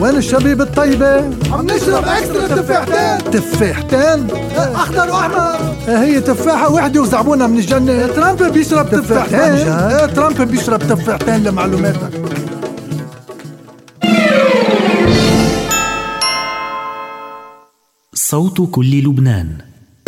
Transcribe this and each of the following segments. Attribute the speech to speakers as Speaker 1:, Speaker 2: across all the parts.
Speaker 1: وين الشبيب الطيبة؟
Speaker 2: عم نشرب اكسترا تفاحتين.
Speaker 1: تفاحتين؟
Speaker 2: اخضر واحمر.
Speaker 1: هي تفاحة وحدة وزعبونها من الجنة.
Speaker 2: ترامب بيشرب تفاحتين.
Speaker 1: ترامب بيشرب تفاحتين لمعلوماتك.
Speaker 3: صوت كل لبنان.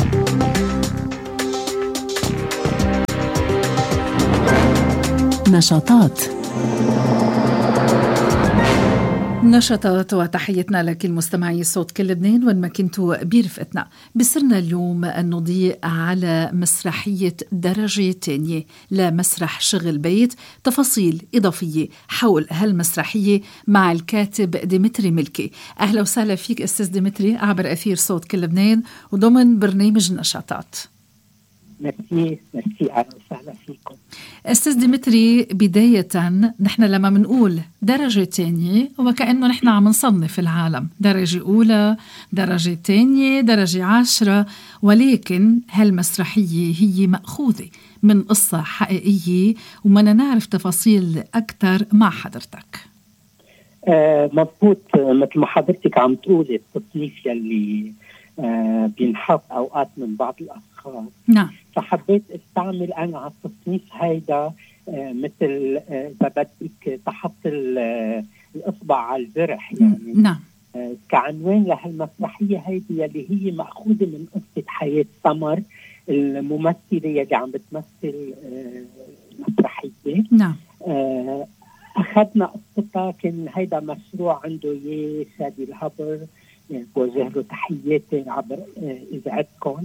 Speaker 4: نشاطات وتحيتنا لكل مستمعي صوت كل لبنان وين ما كنتوا برفقتنا. بصرنا اليوم نضيء على مسرحية درجة تانية لمسرح شغل بيت. تفاصيل إضافية حول هالمسرحية مع الكاتب ديمتري ملكي. أهلا وسهلا فيك أستاذ ديمتري عبر أثير صوت كل لبنان وضمن برنامج نشاطات.
Speaker 5: ميرسي أهلا وسهلا فيكم.
Speaker 4: أستاذ ديمتري، بداية نحن لما منقول درجة تانية وكأنه نحن عم نصنف العالم درجة أولى، درجة تانية، درجة 10، ولكن هالمسرحية هي مأخوذة من قصة حقيقية ومنا نعرف تفاصيل أكثر مع حضرتك.
Speaker 5: مضبوط، مثل ما حضرتك عم تقولي التصنيف يلي بينحط أوقات من بعض الأشخاص.
Speaker 4: نعم.
Speaker 5: فحبيت استعمل أنا على التصنيف هيدا مثل إذا بدك تحط الإصبع على الجرح يعني.
Speaker 4: نعم.
Speaker 5: كعنوان لهالمسرحية هيدي يلي هي مأخوذة من قصة حياة سمر الممثلة يلي عم بتمثل المسرحية.
Speaker 4: نعم.
Speaker 5: أخذنا قصتها، كان هيدا مشروع عنده شادي الهبر، بوجه له تحياتي عبر إذاعتكم.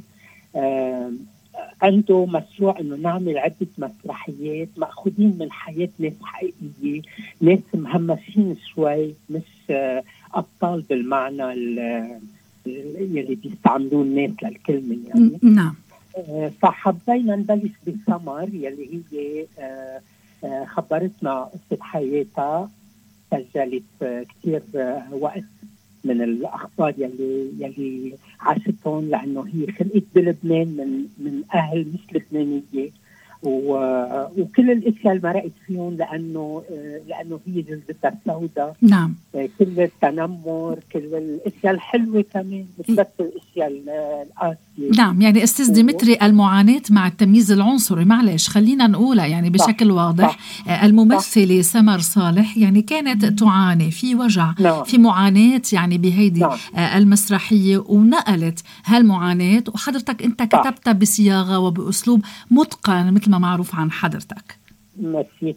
Speaker 5: عنده مشروع انه نعمل عدة مسرحيات مأخوذين من حياة ناس حقيقية، ناس مهمشين شوي، مش أبطال بالمعنى يلي بيستعملوه الناس للكلمة يعني.
Speaker 4: نعم.
Speaker 5: فحبينا نبلش بسمر يلي هي خبرتنا قصة حياتها، سجلت كتير وقت من الأخبار يلي عاشتهم، لأنه هي خلقت بلبنان من أهل مش لبنانية، وكل الاشياء اللي مرقت فيهم لانه هي جلدتها السوداء.
Speaker 4: نعم.
Speaker 5: كل التنمر، كل الاشياء الحلوه كمان، مش بس الاشياء القاسيه.
Speaker 4: نعم، يعني استاذ ديمتري المعاناه مع التمييز العنصري، معلش خلينا نقولها يعني بشكل واضح. الممثله سمر صالح يعني كانت تعاني في وجع.
Speaker 5: نعم.
Speaker 4: في معاناه يعني بهيدي
Speaker 5: نعم.
Speaker 4: المسرحيه، ونقلت هالمعاناه، وحضرتك انت كتبتها بصياغه وباسلوب متقن مثل ما معروف عن حضرتك.
Speaker 5: ماشي.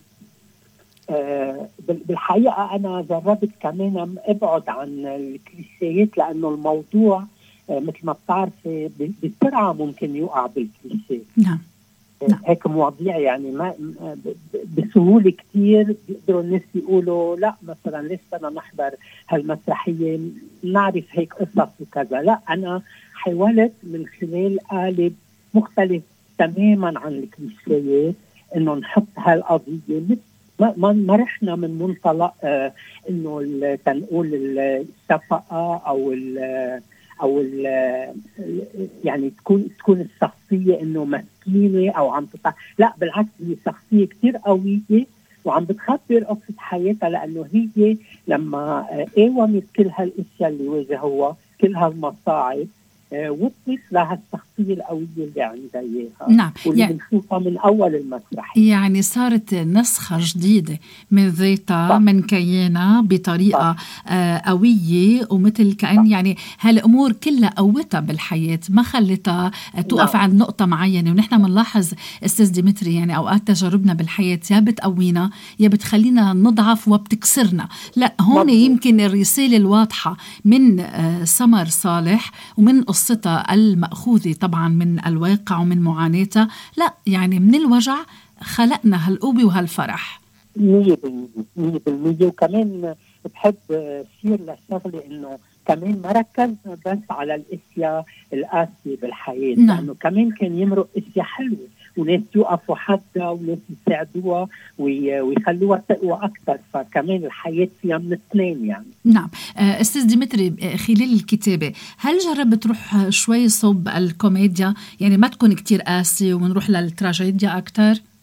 Speaker 5: بالحقيقة أنا جربت كمان أبعد عن الكليشيات، لأنه الموضوع مثل ما بتعرفي بسرعة ممكن يقع بالكليشيه.
Speaker 4: نعم.
Speaker 5: هيك مواضيع يعني ما بسهولة كتير بيقدروا الناس يقولوا لا مثلا ليش بدنا نحضر هالمسرحية، نعرف هيك قصص وكذا. لا، أنا حاولت من خلال قالب مختلف تماما عن الكليشيات انه نحط هالقضيه. ما رحنا من منطلق انه تنقول الشفقه او يعني تكون الشخصيه انه مسكينه او عم لا، بالعكس هي شخصيه كتير قويه وعم بتخبر قصه حياتها، لانه هي لما قاومت كل هالاشياء اللي واجهوها، كل هالمصاعب، وصلت لها الشخصية القوية اللي عندها إياها.
Speaker 4: نعم.
Speaker 5: واللي بنشوفها من أول المسرح.
Speaker 4: يعني صارت نسخة جديدة من ذاتها، من كيانها بطريقة قوية، ومثل كأن يعني هالأمور كلها قوتها بالحياة، ما خلتها توقف عند نقطة معينة. ونحن منلاحظ أستاذ ديمتري يعني أوقات تجاربنا بالحياة يا بتقوينا يا بتخلينا نضعف وبتكسرنا. لا، هون يمكن الرسالة الواضحة من سمر صالح ومن قصتها المأخوذة طبعا من الواقع ومن معاناتها، لا يعني من الوجع خلقنا هالقوة وهالفرح
Speaker 5: 100%. وكمان بحب شير للشغلة انه كمان ما ركزنا بس على الاشياء القاسية بالحياة.
Speaker 4: نعم.
Speaker 5: لانه كمان كان يمرق اشياء حلوة وناس يوقفوا حدها وناس يساعدوها ويخلوها تقوى أكثر. فكمان الحياة فيها من اثنين يعني.
Speaker 4: نعم. أستاذ ديمتري، خلال الكتابة هل جربت تروح شوي صوب الكوميديا، يعني ما تكون كتير قاسي ونروح للتراجيديا أكتر؟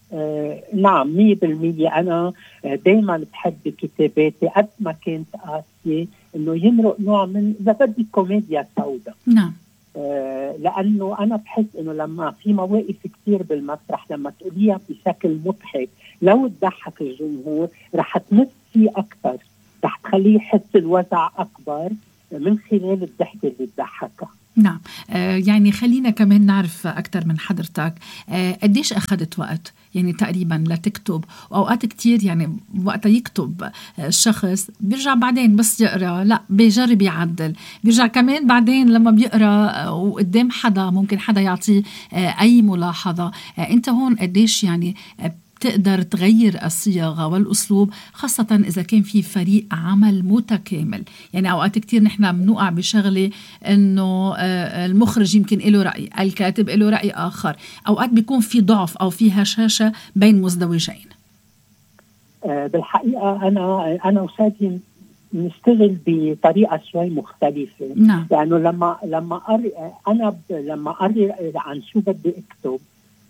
Speaker 5: نعم 100%. أنا دايما بحب كتاباتي قد ما كنت قاسية إنه يمرق نوع من إذا بدي كوميديا سوداء.
Speaker 4: نعم.
Speaker 5: لأنه أنا بحس إنه لما في مواقف كتير بالمسرح لما تقوليها بشكل مضحك لو تضحك الجمهور رح تمس فيه أكثر، رح تخليه يحس الوجع أكبر من خلال الضحكة اللي تضحكها.
Speaker 4: نعم. يعني خلينا كمان نعرف أكثر من حضرتك قديش أخذت وقت يعني تقريبا لتكتب، وأوقات كتير يعني وقت يكتب الشخص بيرجع بعدين بس يقرأ لا بيجرب يعدل، بيرجع كمان بعدين لما بيقرأ وقدام حدا ممكن حدا يعطيه أي ملاحظة. أنت هون قديش يعني تقدر تغير الصياغة والأسلوب، خاصة إذا كان في فريق عمل متكامل؟ يعني أوقات كتير نحن بنوقع بشغلة إنه المخرج يمكن له رأي، الكاتب له رأي آخر، أوقات بيكون في ضعف أو في هشاشة بين مزدوجين.
Speaker 5: بالحقيقة أنا وشادي نشتغل بطريقة شوي مختلفة.
Speaker 4: نعم.
Speaker 5: لأنه لما أقرر عن شو بدي أكتب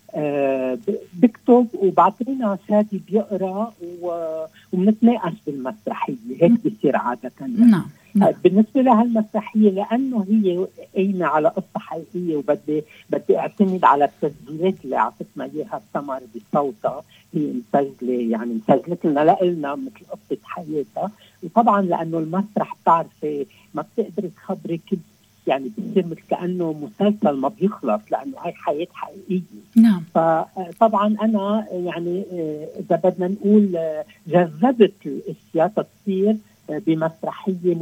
Speaker 5: بكتب وبعطينا شادي بيقرأ وبنتناقش بالمسرحية، هيك بيصير عادة.
Speaker 4: نعم.
Speaker 5: بالنسبة لها المسرحية لأنه هي قايمة على قصة حقيقية وبدي أعتمد على التسجيلات اللي عطتنا إياها سمر بصوتها، هي مسجلت لنا مثل قصة حياتها. وطبعا لأنه المسرح بتعرفي ما بتقدر تخبري كل يعني بيصير مثل كأنه مسلسل ما بيخلص لأنه هاي حياة حقيقية.
Speaker 4: نعم.
Speaker 5: فطبعا أنا يعني إذا بدنا نقول جذبت الأشياء تصير بمسرحية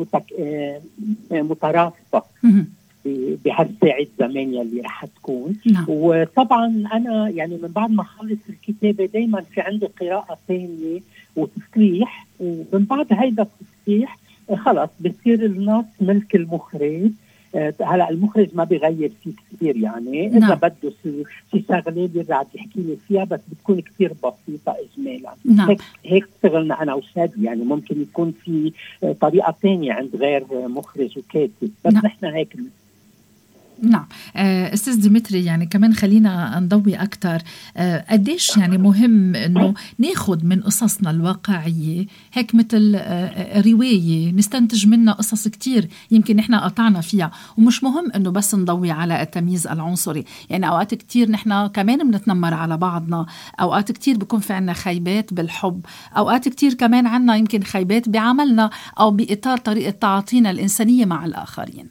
Speaker 5: مترافقة بهالساعة زمان يلي رح تكون.
Speaker 4: نعم.
Speaker 5: وطبعا أنا يعني من بعد ما خلص الكتابة دايما في عندي قراءة ثانية وتصليح، ومن بعد هيدا التصليح خلص بصير النص ملك المخرج. هلا المخرج ما بيغير فيه كثير يعني إذا بده شي شغلة بيرجع يحكي لي فيها بس بتكون كثير بسيطة إجمالا.
Speaker 4: نعم.
Speaker 5: هيك شغلنا أنا وشادي، يعني ممكن يكون في طريقة ثانية عند غير مخرج وكاتب بس نحن هيك.
Speaker 4: نعم. أستاذ ديمتري يعني كمان خلينا نضوي أكتر قديش يعني مهم أنه ناخد من قصصنا الواقعية هيك مثل رواية نستنتج منها قصص كتير يمكن نحن قطعنا فيها، ومش مهم أنه بس نضوي على التمييز العنصري. يعني أوقات كتير نحن كمان بنتنمر على بعضنا، أوقات كتير بيكون في عنا خيبات بالحب، أوقات كتير كمان عنا يمكن خيبات بعملنا أو بإطار طريقة تعاطينا الإنسانية مع الآخرين.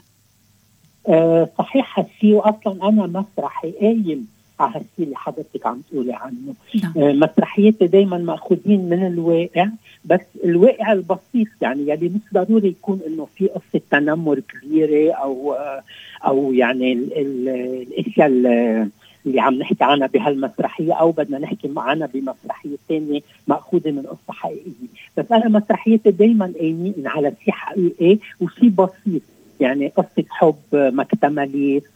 Speaker 5: صحيح هالشي، واصلا انا مسرحي قايم على هالشي اللي حضرتك عم تقولي عنه. مسرحياتي دايما ماخوذين من الواقع، بس الواقع البسيط يعني يلي مش ضروري يكون انه في قصه تنمر كبيره او يعني الاشياء اللي عم نحكي عنها بهالمسرحيه او بدنا نحكي معنا بمسرحيه ثانيه ماخوذه من قصه حقيقيه. بس انا مسرحياتي دايما قايمين على شيء حقيقي وشيء بسيط، يعني قصة حب ما اكتملت،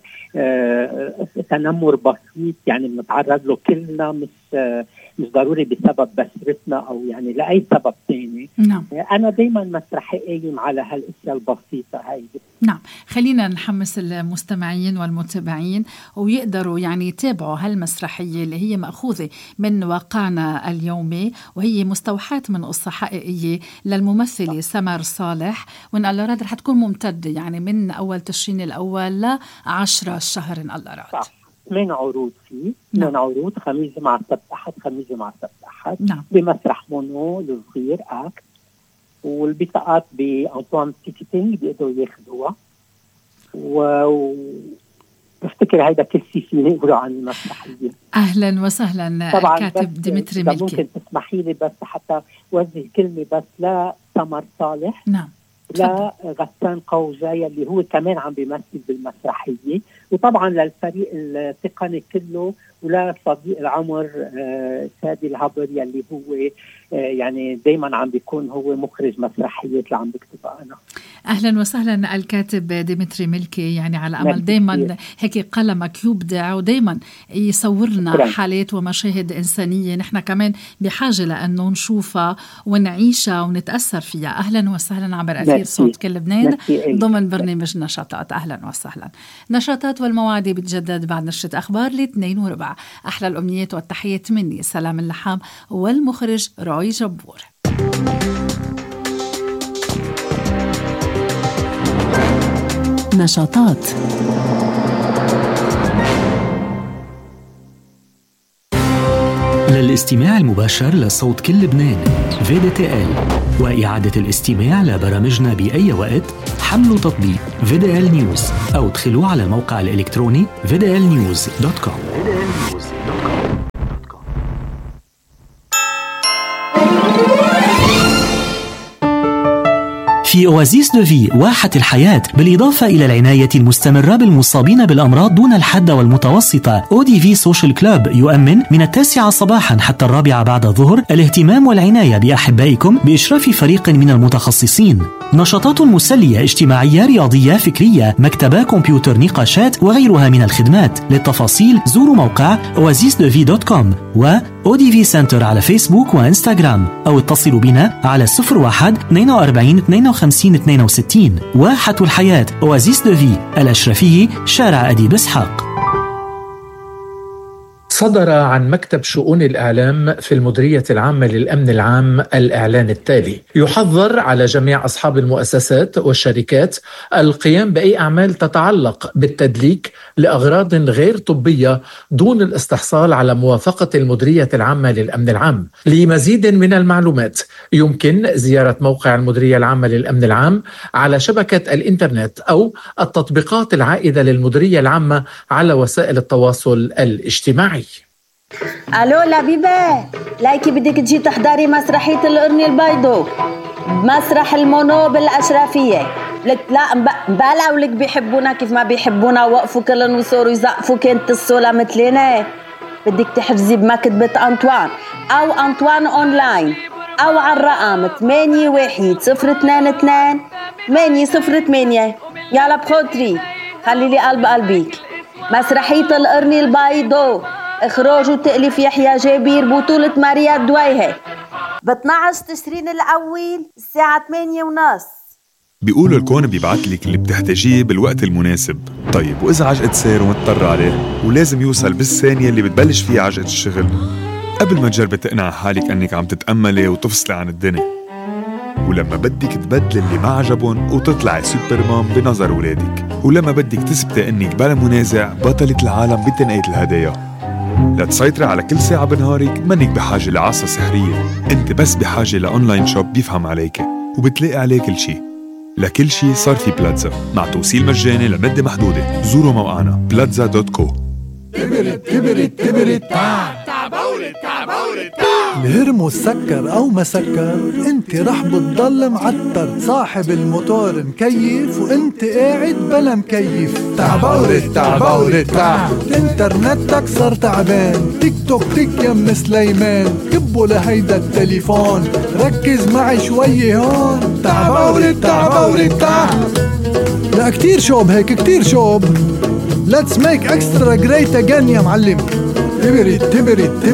Speaker 5: تنمر بسيط يعني بنتعرض له كلنا، مش ضروري بسبب بشرتنا أو يعني لأي سبب ثاني.
Speaker 4: نعم.
Speaker 5: أنا دايما مسرحي قايم على هالأشياء البسيطة هاي.
Speaker 4: نعم. خلينا نحمس المستمعين والمتابعين ويقدروا يعني يتابعوا هالمسرحية اللي هي مأخوذة من واقعنا اليومي، وهي مستوحاة من قصة حقيقية للممثلة سمر صالح، وإن الله راد رح تكون ممتدة يعني من أول تشرين الأول ل10 الشهر إن الله راد.
Speaker 5: 8 عروض فيه، 8 عروض، خميس جمعة سبت أحد، خميس جمعة سبت أحد.
Speaker 4: نعم. بمسرح
Speaker 5: مونو الصغير أكت، والبطاقات بأنطوان تيكيتين بيقدروا ياخدوها. بفتكر هيدا كل شيء فيني نقوله عن المسرحية.
Speaker 4: أهلا وسهلا كاتب ديمتري ملكي.
Speaker 5: ممكن تسمحي لي بس حتى وجه كلمة بس لا سمر صالح.
Speaker 4: نعم.
Speaker 5: لا غسان قوجاي اللي هو كمان عم بيمثل بالمسرحية، وطبعا للفريق التقني كله، ولا صديق العمر شادي الهبر يلي هو يعني دايما عم بيكون هو مخرج مسرحيات اللي عم بكتبها أنا.
Speaker 4: أهلا وسهلا الكاتب ديمتري ملكي، يعني على أمل دايما هيك قلمك يبدع ودايما يصورنا حالات ومشاهد إنسانية نحن كمان بحاجة لأنه نشوفها ونعيشها ونتأثر فيها. أهلا وسهلا عبر أثير صوت كل لبنان ضمن برنامج نشاطات. أهلا وسهلا. نشاطات والمواعيد بتجدد بعد نشرة أخبار 2:15. أحلى الأمنيات والتحيات مني سلام اللحام والمخرج روي جبور.
Speaker 3: نشاطات للاستماع المباشر لصوت كل لبنان VDTL وإعادة الاستماع لبرامجنا بأي وقت. حملوا تطبيق VDL News أو ادخلوا على الموقع الإلكتروني vdlnews.com. في أوازيس دو في واحة الحياة، بالإضافة إلى العناية المستمرة بالمصابين بالأمراض دون الحد والمتوسطة، ODV Social Club يؤمن من 9 صباحا حتى 4 بعد الظهر الاهتمام والعناية بأحبائكم بإشراف فريق من المتخصصين. نشاطات مسلية اجتماعية رياضية فكرية، مكتبة كمبيوتر نقاشات وغيرها من الخدمات. للتفاصيل زوروا موقع oasisdevi.com و ODV Center على فيسبوك وإنستغرام أو اتصلوا بنا على 01 42 52 62. واحة الحياة أوازيس دو في، الأشرفية، شارع أديب إسحاق.
Speaker 6: صدر عن مكتب شؤون الإعلام في المديرية العامة للأمن العام الإعلان التالي: يحظر على جميع أصحاب المؤسسات والشركات القيام بأي أعمال تتعلق بالتدليك لأغراض غير طبية دون الاستحصال على موافقة المديرية العامة للأمن العام. لمزيد من المعلومات يمكن زيارة موقع المديرية العامة للأمن العام على شبكة الإنترنت أو التطبيقات العائدة للمديرية العامة على وسائل التواصل الاجتماعي.
Speaker 7: الو لبيبة، لايكي بدك تجي تحضري مسرحية القرن البيضو بمسرح المونو بالأشرفية. لك لا مبالغ ولك بيحبونا كيف ما بيحبونا، وقفوا كلن وصوروا يزقفوا كنت الصولة مثلنا. بدك تحجزي بمكتبة أنطوان أو أنطوان أونلاين أو على الرقم 81-022 808. يلا بخوتري خلي لي قلب قلبيك. مسرحية القرن البيضو، إخراج وتأليف يحيى جابير، بطولة ماريا الدويهة، ب12 تشرين الأول الساعة 8:30.
Speaker 8: بيقولوا الكون بيبعتلك اللي بتحتاجيه بالوقت المناسب. طيب وإذا عجقة سير ومضطر عليه ولازم يوصل بالثانية اللي بتبلش فيها عجقة الشغل، قبل ما تجربي تقنع حالك أنك عم تتأملي وتفصلي عن الدنيا، ولما بدك تبدل اللي ما عجبون وتطلعي سوبرمان بنظر ولادك، ولما بدك تثبتي أنك بلا منازع بطلة العالم بتنقية الهدايا. لتسيطري على كل ساعة بنهارك منك بحاجة لعصا سحرية، انت بس بحاجة لأونلاين شوب بيفهم عليك وبتلاقي عليه كل شي. لكل شي صار في بلاتزا مع توصيل مجاني لمدة محدودة. زوروا موقعنا plaza.co.
Speaker 1: الهرمو سكر او ما سكر، انت رح بتضل معتر. صاحب الموتور مكيف وانت قاعد بلا مكيف. تعبورت انترنتك صار تعبان. تيك توك تيك يم سليمان، كبوا لهيدا التليفون. ركز معي شوي هون. تعبورت لا كتير شوب هيك كتير شوب. Let's make extra great again يا معلم. تبرد